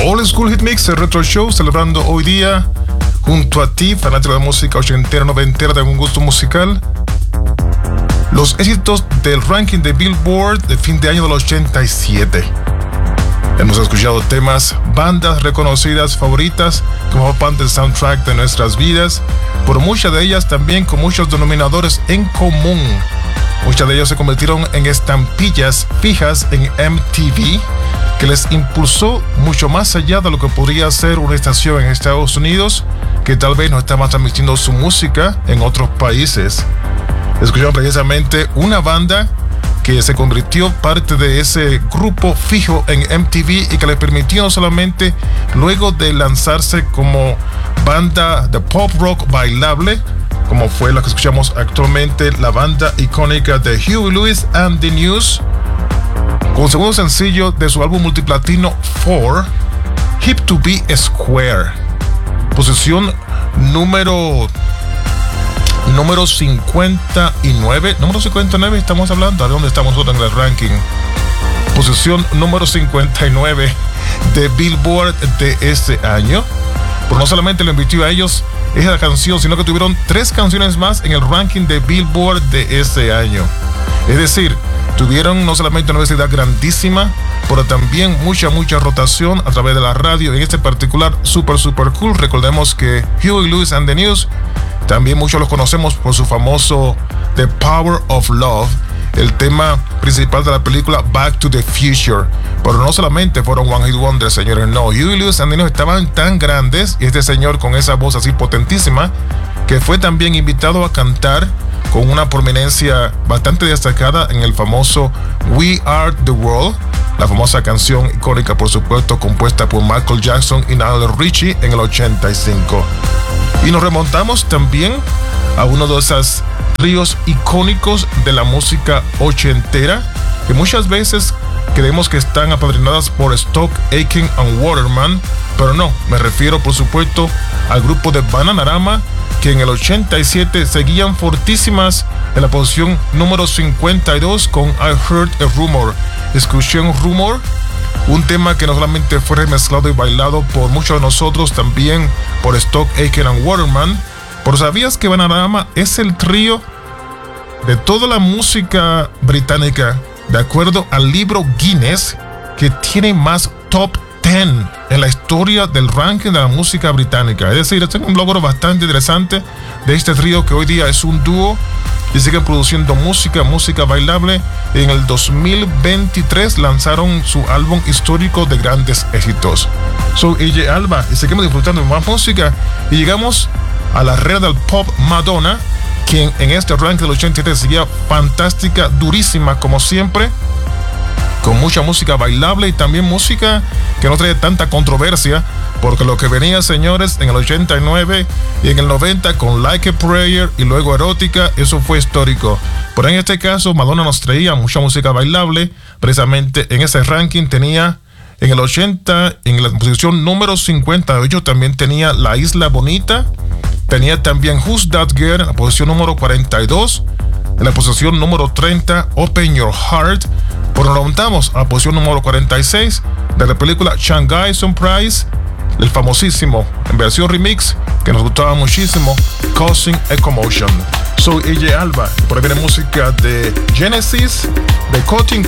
Old School Hit Mix, el Retro Show, celebrando hoy día junto a ti, fanático de la música ochentera, noventera, de algún gusto musical, los éxitos del ranking de Billboard de fin de año del 87. Hemos escuchado temas, bandas reconocidas, favoritas, como parte del soundtrack de nuestras vidas, pero muchas de ellas también con muchos denominadores en común. Muchas de ellas se convirtieron en estampillas fijas en MTV, que les impulsó mucho más allá de lo que podría ser una estación en Estados Unidos, que tal vez no estaba transmitiendo su música en otros países. Escucharon precisamente una banda que se convirtió parte de ese grupo fijo en MTV y que le permitió no solamente luego de lanzarse como banda de pop rock bailable, como fue la que escuchamos actualmente, la banda icónica de Huey Lewis and the News, con segundo sencillo de su álbum multiplatino 4, Hip to Be Square, posición número 59. Número 59 estamos hablando. ¿De dónde estamos nosotros en el ranking? Posición número 59 de Billboard de este año. Pero no solamente lo invitó a ellos esa canción, sino que tuvieron 3 canciones más en el ranking de Billboard de este año. Es decir, tuvieron no solamente una diversidad grandísima, pero también mucha rotación a través de la radio. En este particular, super cool. Recordemos que Huey Lewis and the News, también muchos los conocemos por su famoso The Power of Love, el tema principal de la película Back to the Future. Pero no solamente fueron One Hit Wonder, señores, no. Huey Lewis and the News estaban tan grandes, y este señor con esa voz así potentísima, que fue también invitado a cantar con una prominencia bastante destacada en el famoso We Are the World, la famosa canción icónica, por supuesto, compuesta por Michael Jackson y Lionel Richie en el 85. Y nos remontamos también a uno de esos tríos icónicos de la música ochentera, que muchas veces creemos que están apadrinadas por Stock, Aitken and Waterman, pero no, me refiero por supuesto al grupo de Bananarama, que en el 87 seguían fortísimas en la posición número 52 con I Heard a Rumor. Escuché un rumor, un tema que no solamente fue remezclado y bailado por muchos de nosotros, también por Stock, Aitken and Waterman. Pero ¿sabías que Bananarama es el trío de toda la música británica, de acuerdo al libro Guinness, que tiene más top 10 en la historia del ranking de la música británica? Es decir, este es un logro bastante interesante de este trío, que hoy día es un dúo y siguen produciendo música bailable. En el 2023 lanzaron su álbum histórico de grandes éxitos. Soy AJ Alba y seguimos disfrutando de más música, y llegamos a la reina del pop, Madonna, quien en este ranking del 87 seguía fantástica, durísima como siempre, con mucha música bailable y también música que no trae tanta controversia, porque lo que venía, señores, en el 89 y en el 90 con Like a Prayer y luego Erótica, eso fue histórico. Pero en este caso, Madonna nos traía mucha música bailable. Precisamente en ese ranking tenía en el 80, en la posición número 58, también tenía La Isla Bonita. Tenía también Who's That Girl en la posición número 42. En la posición número 30, Open Your Heart. Pero nos montamos a la posición número 46 de la película Shanghai Surprise, el famosísimo, en versión remix, que nos gustaba muchísimo, Causing a Commotion. Soy AJ Alba, y por ahí viene música de Genesis, de Cutting